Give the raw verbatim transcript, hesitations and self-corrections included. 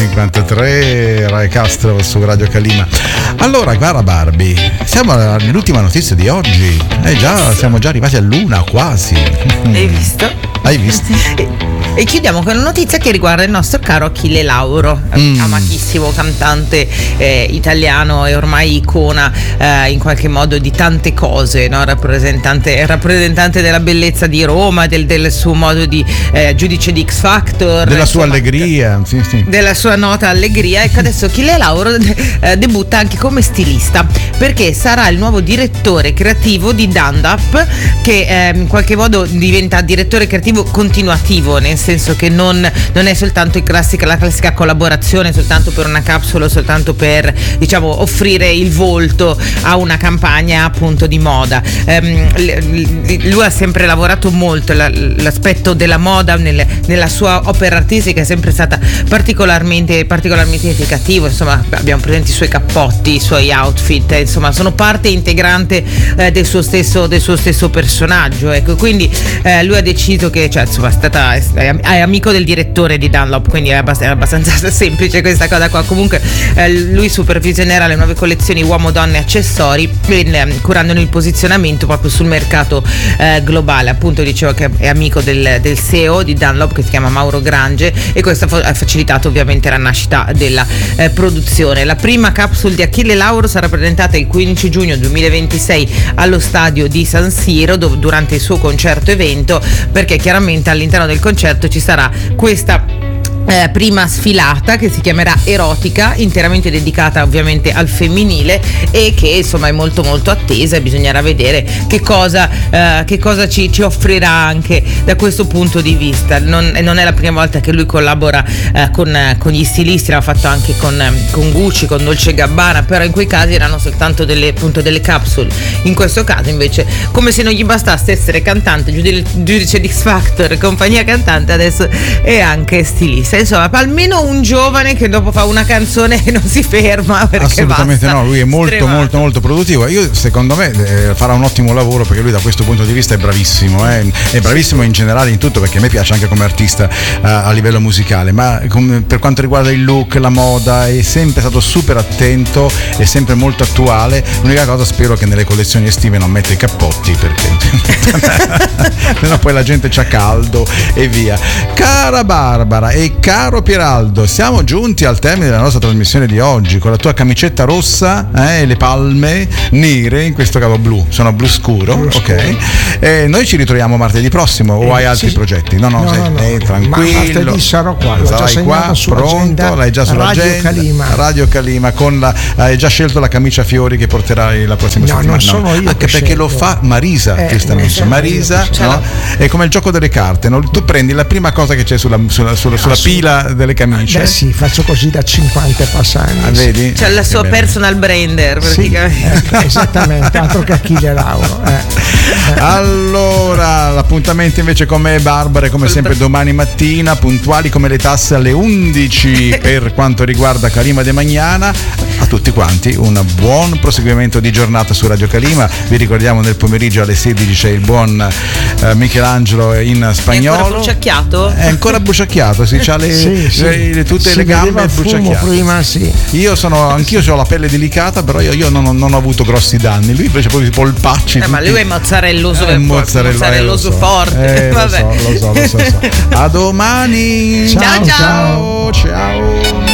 cinquantatré, Rai Castro su Radio Calima. Allora, cara Barbie, siamo all'ultima notizia di oggi. Eh già, siamo già arrivati all'una, quasi. Hai visto? Hai visto? E, e chiudiamo con una notizia che riguarda il nostro caro Achille Lauro, mm. amatissimo cantante eh, italiano e ormai icona eh, in qualche modo di tante cose, no? rappresentante, rappresentante della bellezza di Roma, del, del suo modo di eh, giudice di X Factor, della insomma, sua allegria, sì, sì. della sua nota allegria. Ecco, adesso Achille Lauro eh, debutta anche come stilista, perché sarà il nuovo direttore creativo di Dunlop, che eh, in qualche modo diventa direttore creativo continuativo, nel senso che non, non è soltanto il classica, la classica collaborazione soltanto per una capsula, soltanto per, diciamo, offrire il volto a una campagna appunto di moda. Um, lui ha sempre lavorato molto la, l'aspetto della moda nel, nella sua opera artistica, è sempre stata particolarmente particolarmente indicativo. Insomma, abbiamo presenti i suoi cappotti, i suoi outfit, insomma sono parte integrante eh, del suo stesso del suo stesso personaggio, ecco. Quindi eh, lui ha deciso che, cioè, insomma, è stata è, è amico del direttore di Dunlop, quindi è abbastanza, è abbastanza semplice questa cosa qua. Comunque eh, lui supervisionerà le nuove collezioni uomo, donne, accessori, eh, curandone il posizionamento proprio sul mercato eh, globale. Appunto, dicevo che è amico del, del C E O di Dunlop, che si chiama Mauro Grange, e questo ha facilitato ovviamente la nascita della eh, produzione. La prima capsule di Achille Lauro sarà presentata il quindici giugno duemilaventisei allo stadio di San Siro, dove, durante il suo concerto evento, perché chiaramente all'interno del concerto ci sarà questa Eh, prima sfilata che si chiamerà Erotica, interamente dedicata ovviamente al femminile, e che insomma è molto molto attesa, e bisognerà vedere che cosa, eh, che cosa ci, ci offrirà anche da questo punto di vista. Non, non è la prima volta che lui collabora eh, con, con gli stilisti, l'ha fatto anche con, con Gucci, con Dolce Gabbana, però in quei casi erano soltanto delle, appunto, delle capsule. In questo caso invece, come se non gli bastasse essere cantante, giudice di X Factor, compagnia cantante, adesso è anche stilista. Insomma, almeno un giovane che dopo fa una canzone e non si ferma, perché assolutamente basta. No, lui è molto Stremato. molto molto produttivo. Io, secondo me, eh, farà un ottimo lavoro, perché lui da questo punto di vista è bravissimo, eh. è bravissimo in generale in tutto, perché a me piace anche come artista eh, a livello musicale, ma com- per quanto riguarda il look, la moda, è sempre stato super attento, è sempre molto attuale. L'unica cosa, spero che nelle collezioni estive non metta i cappotti, perché sennò poi la gente c'ha caldo e via. Cara Barbara e caro Pieraldo, siamo giunti al termine della nostra trasmissione di oggi, con la tua camicetta rossa e eh, le palme nere, in questo caso blu, sono blu scuro, blu ok scuro. E noi ci ritroviamo martedì prossimo, o eh, hai altri sì. progetti? No, no, no, sei, no, no. Eh, tranquillo. Ma martedì sarò qua, l'ho sarai già qua, pronto, l'hai già sull'agenda. Radio Calima. Radio Calima, con la, hai già scelto la camicia a fiori che porterai la prossima no, settimana? Non sono no, io anche perché scelto. Lo fa Marisa, eh, giustamente. Marisa, no? È come il gioco delle carte, no? Tu prendi la prima cosa che c'è sulla, sulla, sulla, sulla pila delle camicie. Beh, sì, faccio così da cinquanta passanti. Ah, vedi? C'è la sua personal brander, praticamente. Sì, eh, esattamente, altro che Achille Lauro. Eh. Allora, l'appuntamento invece con me e Barbara è come sempre domani mattina, puntuali come le tasse alle undici per quanto riguarda Calima de Magnana. A tutti quanti un buon proseguimento di giornata su Radio Calima. Vi ricordiamo nel pomeriggio alle sedici c'è il buon eh, Michelangelo in spagnolo. È ancora bruciacchiato? È ancora bruciacchiato, sì, c'ha le, sì, sì. le tutte si le gambe bruciacchiate. Prima, sì. Io sono, anch'io ho la pelle delicata, però io, io non, non ho avuto grossi danni. Lui invece poi i polpacci. Eh, ma lui è mozzarelloso, è mozzarella, mozzarelloso eh, so. forte. Eh, Vabbè. Lo so, lo so, lo so, lo so. A domani. Ciao, ciao. Ciao. Ciao.